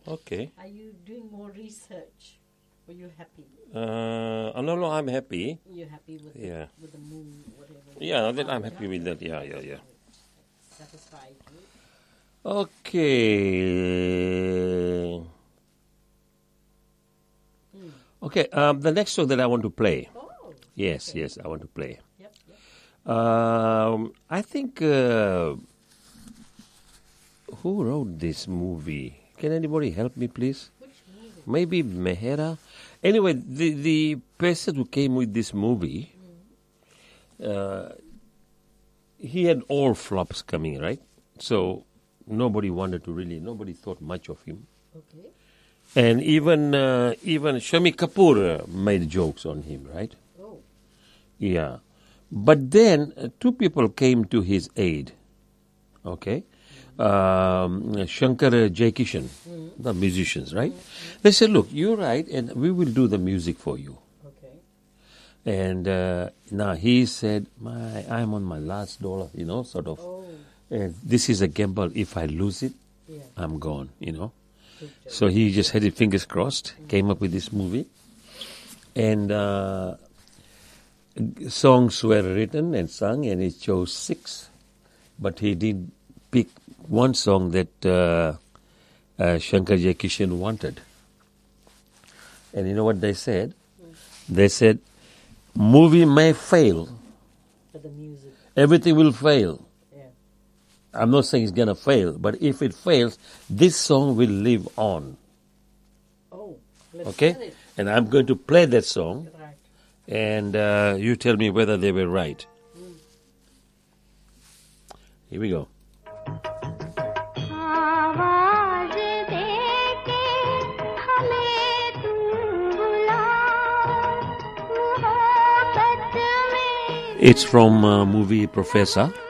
Okay. Are you doing more research? Or you happy? No, I'm happy. You're happy with with the moon, whatever. Yeah, that I'm happy with that. Yeah. Satisfied you? Okay. Okay. The next song that I want to play. Oh. Yes, okay. I want to play. Yep. I think who wrote this movie? Can anybody help me, please? Which movie? Maybe Mehera. Anyway, the person who came with this movie, he had all flops coming, right? So nobody thought much of him. Okay. And even Shami Kapoor made jokes on him, right? Oh. Yeah. But then two people came to his aid, okay? Shankar Jaikishan, the musicians, right? They said, look, you write and we will do the music for you. Okay. And now he said, I'm on my last dollar, sort of. Oh. And this is a gamble. If I lose it, Yeah. I'm gone, So he just had his fingers crossed, came up with this movie. And songs were written and sung, and he chose 6. But he did pick one song that Shankar Jaikishan wanted. And you know what they said? They said, movie may fail. For the music. Everything will fail. Yeah. I'm not saying it's going to fail, but if it fails, this song will live on. Oh, let's Okay? hear it. And I'm going to play that song, Right. and you tell me whether they were right. Here we go. It's from movie Professor.